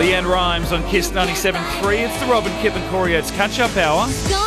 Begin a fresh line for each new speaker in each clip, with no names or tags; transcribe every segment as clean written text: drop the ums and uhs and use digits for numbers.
Leanne Rimes on Kiss 97.3. It's the Robin, Kip and Corey Oates catch-up hour.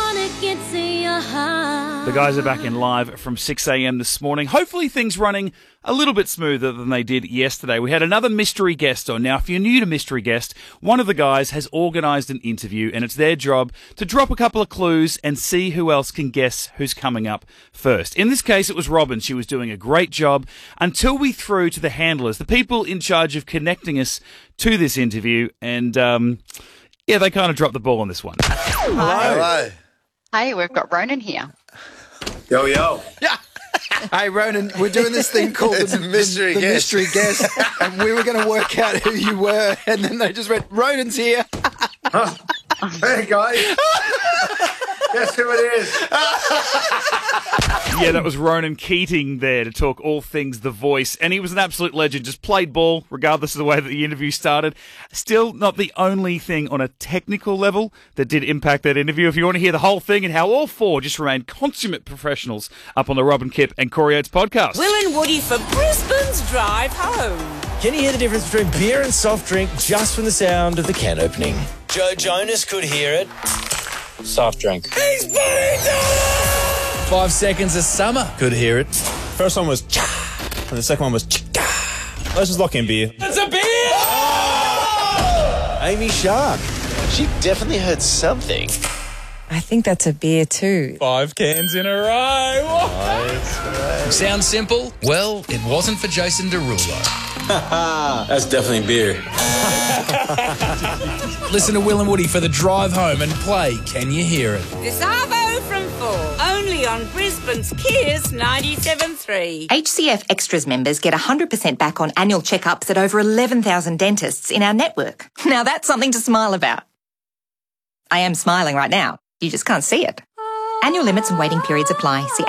The guys are back in live from 6 a.m. this morning. Hopefully things running a little bit smoother than they did yesterday. We had another mystery guest on. Now, if you're new to Mystery Guest, one of the guys has organised an interview and it's their job to drop a couple of clues and see who else can guess who's coming up first. In this case, it was Robin. She was doing a great job until we threw to the handlers, the people in charge of connecting us to this interview. And, they kind of dropped the ball on this one.
Hello.
Hey, we've got Ronan here.
Yo.
Yeah. Hey, Ronan, we're doing this thing called the mystery guest, and we were going to work out who you were, and then they just went, Ronan's here.
Hey, guys. Guess who it is?
Yeah, that was Ronan Keating there to talk all things The Voice, and he was an absolute legend, just played ball regardless of the way that the interview started. Still not the only thing on a technical level that did impact that interview. If you want to hear the whole thing and how all four just remained consummate professionals up on the Robin, Kip and Corey Oates podcast.
Will and Woody for Brisbane's drive home.
Can you hear the difference between beer and soft drink just from the sound of the can opening? Joe Jonas could hear it.
Soft drink.
He's putting it 5 seconds of summer. Could hear it.
First one was cha, and the second one was cha. Let's just lock in beer.
It's a beer! Oh! Amy Shark.
She definitely heard something.
I think that's a beer too.
5 cans in a row.
Nice.
Sounds simple? Well, it wasn't for Jason Derulo.
That's definitely beer.
Listen to Will and Woody for the drive home and play Can You Hear It?
This Arvo from 4, only on Brisbane's Kiss 97.3.
HCF Extras members get 100% back on annual checkups at over 11,000 dentists in our network. Now that's something to smile about. I am smiling right now. You just can't see it. Annual limits and waiting periods apply. See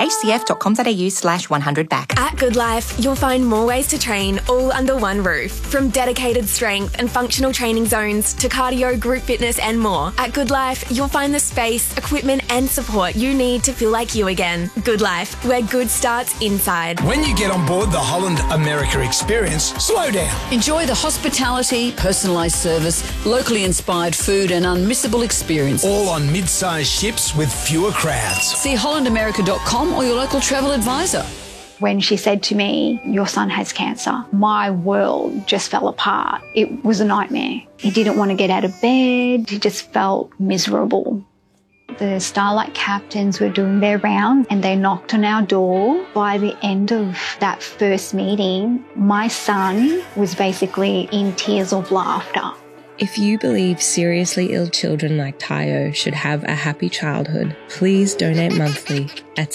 hcf.com.au/100back.
At Good Life, you'll find more ways to train all under one roof. From dedicated strength and functional training zones to cardio, group fitness and more. At Good Life, you'll find the space, equipment and support you need to feel like you again. Good Life, where good starts inside.
When you get on board the Holland America experience, slow down.
Enjoy the hospitality, personalised service, locally inspired food and unmissable experience.
All on mid-sized ships with fewer crowds.
See hollandamerica.com or your local travel advisor.
When she said to me, your son has cancer, my world just fell apart. It was a nightmare. He didn't want to get out of bed. He just felt miserable. The Starlight captains were doing their round and they knocked on our door. By the end of that first meeting, my son was basically in tears of laughter.
If you believe seriously ill children like Tayo should have a happy childhood, please donate monthly at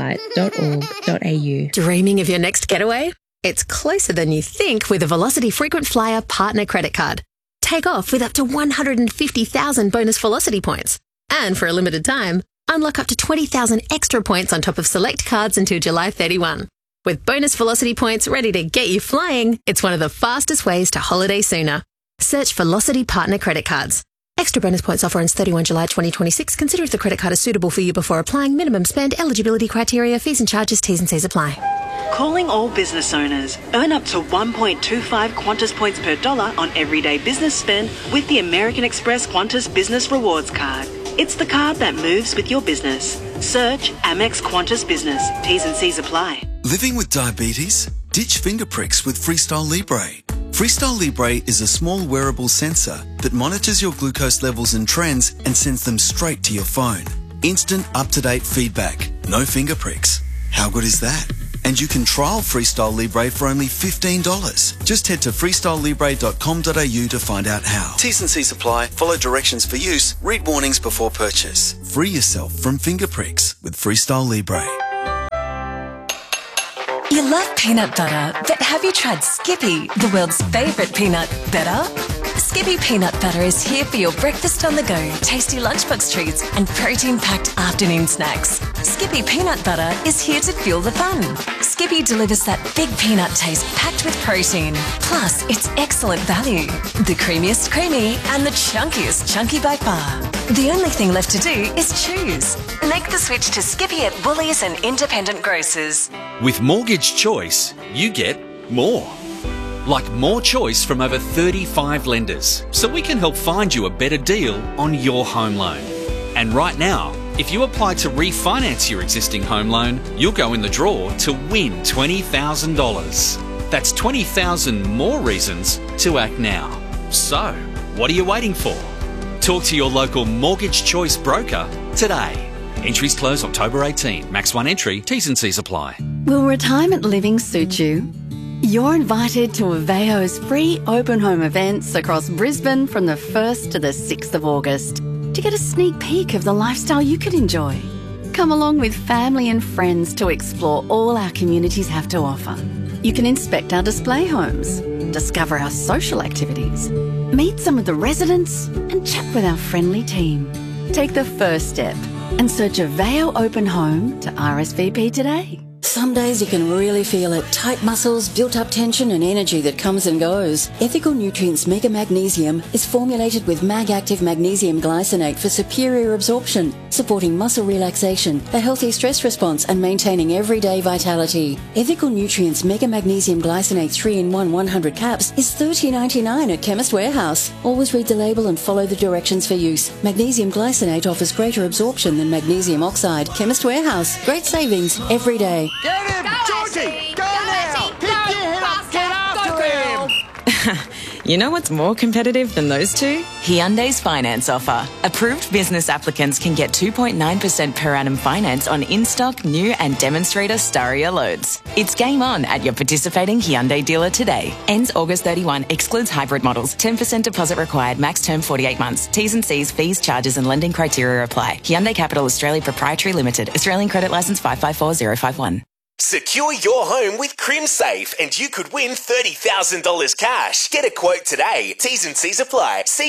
starlight.org.au.
Dreaming of your next getaway? It's closer than you think with a Velocity Frequent Flyer Partner Credit Card. Take off with up to 150,000 bonus Velocity points. And for a limited time, unlock up to 20,000 extra points on top of select cards until July 31. With bonus Velocity points ready to get you flying, it's one of the fastest ways to holiday sooner. Search Velocity Partner Credit Cards. Extra bonus points offer ends 31 July 2026. Consider if the credit card is suitable for you before applying. Minimum spend, eligibility criteria, fees and charges, T's and C's apply.
Calling all business owners. Earn up to 1.25 Qantas points per dollar on everyday business spend with the American Express Qantas Business Rewards Card. It's the card that moves with your business. Search Amex Qantas Business. T's and C's apply.
Living with diabetes? Ditch finger pricks with Freestyle Libre. Freestyle Libre is a small wearable sensor that monitors your glucose levels and trends and sends them straight to your phone. Instant, up-to-date feedback. No finger pricks. How good is that? And you can trial Freestyle Libre for only $15. Just head to freestylelibre.com.au to find out how. T's and C's apply. Follow directions for use. Read warnings before purchase. Free yourself from finger pricks with Freestyle Libre.
You love peanut butter, but have you tried Skippy, the world's favourite peanut butter? Skippy peanut butter is here for your breakfast on the go, tasty lunchbox treats and protein-packed afternoon snacks. Skippy peanut butter is here to fuel the fun. Skippy delivers that big peanut taste packed with protein. Plus, it's excellent value. The creamiest creamy and the chunkiest chunky by far. The only thing left to do is choose. Make the switch to Skippy at Woolies and independent grocers.
With Mortgage Choice, you get more. like more choice from over 35 lenders, so we can help find you a better deal on your home loan. And right now, if you apply to refinance your existing home loan, you'll go in the draw to win $20,000. That's 20,000 more reasons to act now. So, what are you waiting for? Talk to your local Mortgage Choice broker today. Entries close October 18. Max 1 entry. T's and C's apply.
Will retirement living suit you? You're invited to Aveo's free open home events across Brisbane from the 1st to the 6th of August to get a sneak peek of the lifestyle you could enjoy. Come along with family and friends to explore all our communities have to offer. You can inspect our display homes, discover our social activities, meet some of the residents and chat with our friendly team. Take the first step and search Aveo Open Home to RSVP today.
Some days you can really feel it. Tight muscles, built-up tension and energy that comes and goes. Ethical Nutrients Mega Magnesium is formulated with MagActive Magnesium Glycinate for superior absorption, supporting muscle relaxation, a healthy stress response and maintaining everyday vitality. Ethical Nutrients Mega Magnesium Glycinate 3-in-1 100 caps is $30.99 at Chemist Warehouse. Always read the label and follow the directions for use. Magnesium Glycinate offers greater absorption than magnesium oxide. Chemist Warehouse. Great savings every day.
Get him! Georgie! Go now! Pick him up! Get after him!
You know what's more competitive than those two?
Hyundai's finance offer. Approved business applicants can get 2.9% per annum finance on in-stock, new and demonstrator Staria loads. It's game on at your participating Hyundai dealer today. Ends August 31. Excludes hybrid models. 10% deposit required. Max term 48 months. T's and C's, fees, charges and lending criteria apply. Hyundai Capital Australia Proprietary Limited. Australian Credit Licence 554051.
Secure your home with CrimSafe and you could win $30,000 cash. Get a quote today. T's and C's apply. See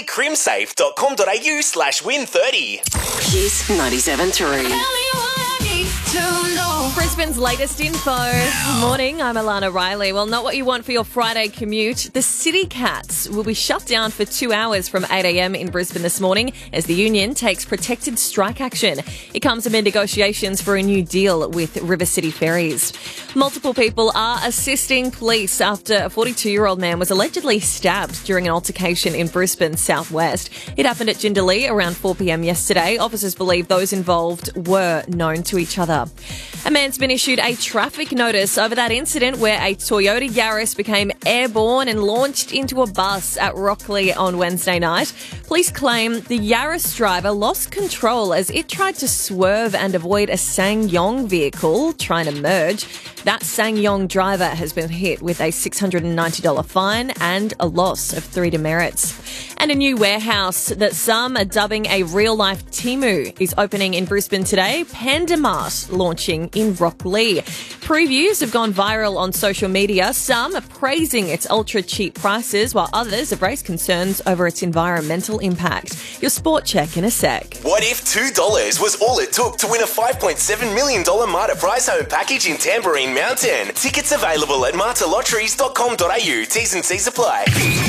crimsafe.com.au/win30.
Kiss 97.3.
Brisbane's latest info. Morning, I'm Alana Riley. Well, not what you want for your Friday commute. The City Cats will be shut down for 2 hours from 8 a.m. in Brisbane this morning as the union takes protected strike action. It comes amid negotiations for a new deal with River City Ferries. Multiple people are assisting police after a 42-year-old man was allegedly stabbed during an altercation in Brisbane southwest. It happened at Jindalee around 4 p.m. yesterday. Officers believe those involved were known to each other. A man's been issued a traffic notice over that incident where a Toyota Yaris became airborne and launched into a bus at Rockley on Wednesday night. Police claim the Yaris driver lost control as it tried to swerve and avoid a SsangYong vehicle trying to merge. That SsangYong driver has been hit with a $690 fine and a loss of 3 demerits. And a new warehouse that some are dubbing a real-life Temu is opening in Brisbane today. Pandamart launching in Rockley. Previews have gone viral on social media. Some are praising its ultra-cheap prices, while others have raised concerns over its environmental impact. Your sport check in a sec.
What if $2 was all it took to win a $5.7 million Marta prize home package in Tambourine Mountain? Tickets available at martalotteries.com.au. T's and C's apply.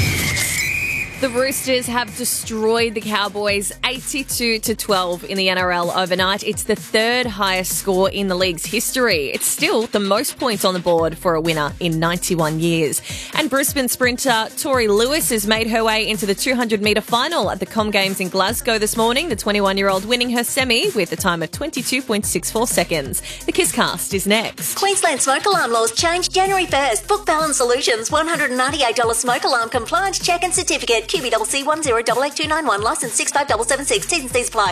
The Roosters have destroyed the Cowboys 82-12 in the NRL overnight. It's the third highest score in the league's history. It's still the most points on the board for a winner in 91 years. And Brisbane sprinter Tori Lewis has made her way into the 200-metre final at the Com Games in Glasgow this morning. The 21-year-old winning her semi with a time of 22.64 seconds. The Kisscast is next.
Queensland smoke alarm laws change January 1st. Book Balance Solutions, $198 smoke alarm compliance check and certificate. QBCC 10888291, licence 65776. T's and C's apply.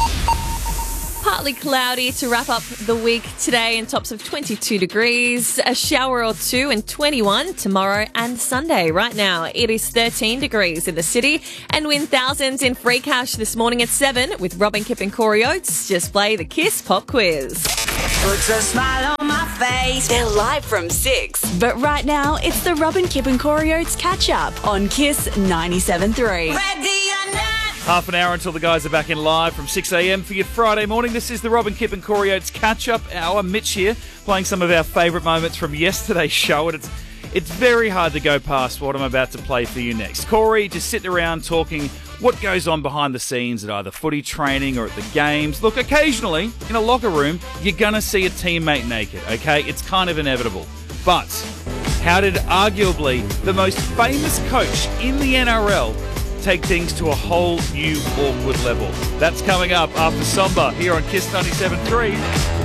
Partly cloudy to wrap up the week today and tops of 22 degrees. A shower or two and 21 tomorrow and Sunday. Right now it is 13 degrees in the city and win thousands in free cash this morning at 7 with Robin Kipp and Corey Oates. Just play the Kiss Pop Quiz.
Puts a smile on my face. They're live from 6.
But right now, it's the Robin Kipp and Corey Oates catch-up on Kiss 97.3.
Half an hour until the guys are back in live from 6 a.m. for your Friday morning. This is the Robin Kipp and Corey Oates catch-up hour. Mitch here, playing some of our favourite moments from yesterday's show. And it's very hard to go past what I'm about to play for you next. Corey, just sitting around talking what goes on behind the scenes at either footy training or at the games. Look, occasionally, in a locker room, you're going to see a teammate naked, okay? It's kind of inevitable. But How did arguably the most famous coach in the NRL take things to a whole new awkward level? That's coming up after Somber here on Kiss 97.3.